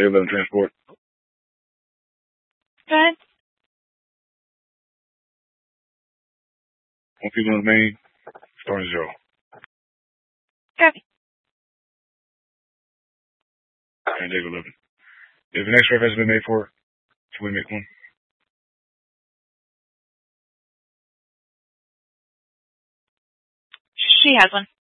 Bay 11 transport. Go ahead. 1 people on the main, starting 0. Copy. And Dave 11. If an X-ray has been made for it, can we make one? She has one.